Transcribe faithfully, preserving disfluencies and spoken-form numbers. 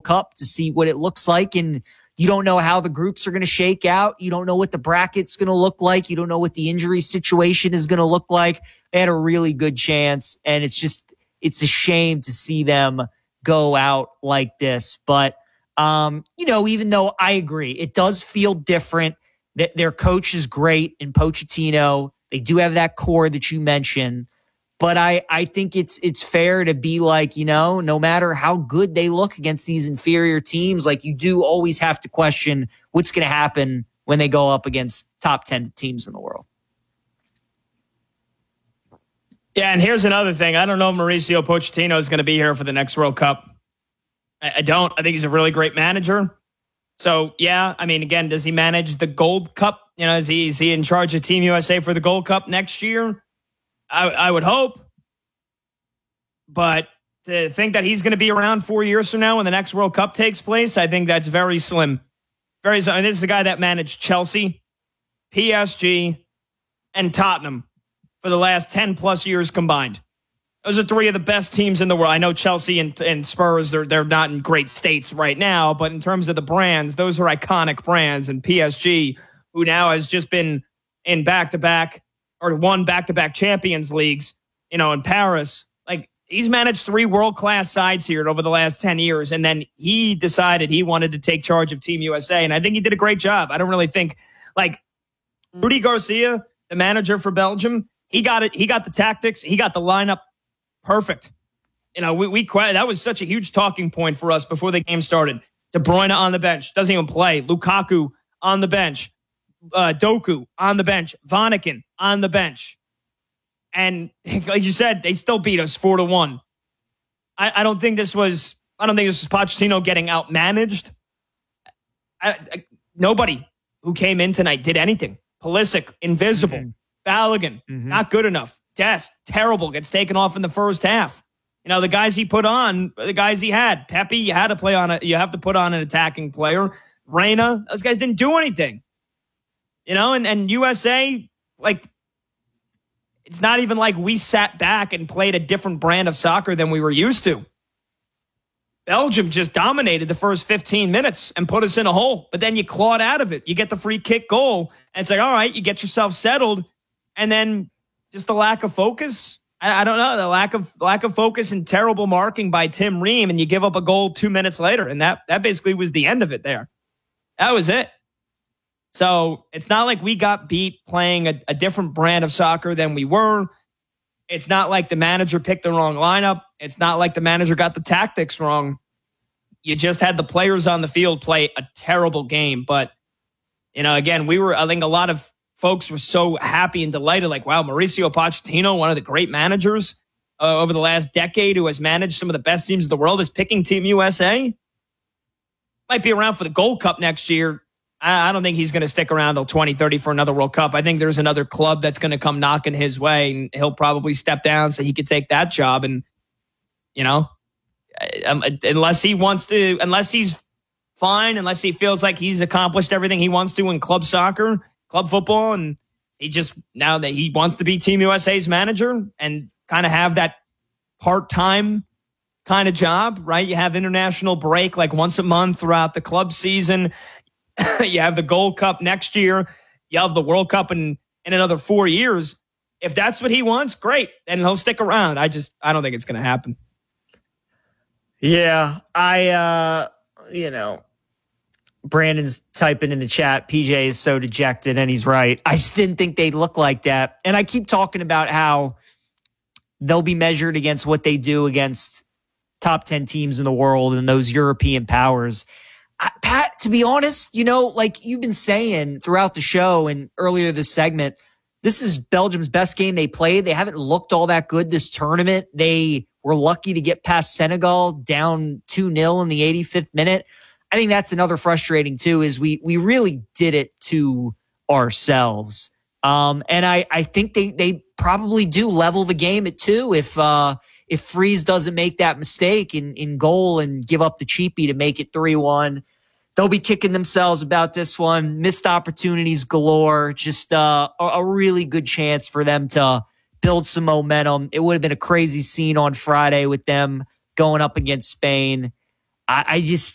Cup to see what it looks like. And you don't know how the groups are going to shake out. You don't know what the bracket's going to look like. You don't know what the injury situation is going to look like. They had a really good chance, and it's just, it's a shame to see them go out like this. But, um, you know, even though I agree, it does feel different. That their coach is great in Pochettino. They do have that core that you mentioned. But I, I think it's it's fair to be like, you know, no matter how good they look against these inferior teams, like you do always have to question what's going to happen when they go up against top ten teams in the world. Yeah, and here's another thing. I don't know if Mauricio Pochettino is going to be here for the next World Cup. I, I don't. I think he's a really great manager. So, yeah, I mean, again, does he manage the Gold Cup? You know, is he, is he in charge of Team U S A for the Gold Cup next year? I, I would hope. But to think that he's going to be around four years from now when the next World Cup takes place, I think that's very slim. Very slim. And this is the guy that managed Chelsea, P S G, and Tottenham for the last ten plus years combined. Those are three of the best teams in the world. I know Chelsea and, and Spurs, they're, they're not in great states right now, but in terms of the brands, those are iconic brands. And P S G, who now has just been in back-to-back or won back-to-back Champions Leagues, you know, in Paris. Like, he's managed three world-class sides here over the last ten years, and then he decided he wanted to take charge of Team U S A, and I think he did a great job. I don't really think, like, Rudy Garcia, the manager for Belgium, he got it. He got the tactics. He got the lineup perfect. You know, we, we that was such a huge talking point for us before the game started. De Bruyne on the bench, doesn't even play. Lukaku on the bench. Uh, Doku on the bench. Vanaken on the bench. And like you said, they still beat us four to one. I, I don't think this was. I don't think this was Pochettino getting outmanaged. I, I, nobody who came in tonight did anything. Pulisic, invisible. Mm-hmm. Balogun, mm-hmm. not good enough. Dest, terrible. Gets taken off in the first half. You know, the guys he put on, the guys he had. Pepe, you had to play on it. You have to put on an attacking player. Reina, those guys didn't do anything. You know, and, and U S A, like, it's not even like we sat back and played a different brand of soccer than we were used to. Belgium just dominated the first fifteen minutes and put us in a hole. But then you clawed out of it. You get the free kick goal. And it's like, all right, you get yourself settled. And then just the lack of focus. I, I don't know. The lack of lack of focus and terrible marking by Tim Ream. And you give up a goal two minutes later. And that, that basically was the end of it there. That was it. So it's not like we got beat playing a, a different brand of soccer than we were. It's not like the manager picked the wrong lineup. It's not like the manager got the tactics wrong. You just had the players on the field play a terrible game. But, you know, again, we were, I think a lot of folks were so happy and delighted, like, wow, Mauricio Pochettino, one of the great managers uh, over the last decade who has managed some of the best teams in the world, is picking Team U S A. Might be around for the Gold Cup next year. I don't think he's going to stick around till twenty thirty for another World Cup. I think there's another club that's going to come knocking his way, and he'll probably step down so he could take that job. And, you know, um, unless he wants to, unless he's fine, unless he feels like he's accomplished everything he wants to in club soccer, club football, and he just, now that he wants to be Team U S A's manager and kind of have that part-time kind of job, right? You have international break like once a month throughout the club season. You have the Gold Cup next year. You have the World Cup in, in another four years. If that's what he wants, great. And he'll stick around. I just, I don't think it's going to happen. Yeah. I, uh, you know, Brandon's typing in the chat, P J is so dejected, and he's right. I just didn't think they'd look like that. And I keep talking about how they'll be measured against what they do against top ten teams in the world and those European powers. I, Pat, to be honest, you know, like you've been saying throughout the show and earlier this segment, this is Belgium's best game they played. They haven't looked all that good this tournament. They were lucky to get past Senegal down two nil in the eighty-fifth minute. I think that's another frustrating too, is we we really did it to ourselves. Um, and I, I think they they probably do level the game at two if uh, if Freeze doesn't make that mistake in, in goal and give up the cheapie to make it three one. They'll be kicking themselves about this one. Missed opportunities galore. Just uh, a, a really good chance for them to build some momentum. It would have been a crazy scene on Friday with them going up against Spain. I, I just,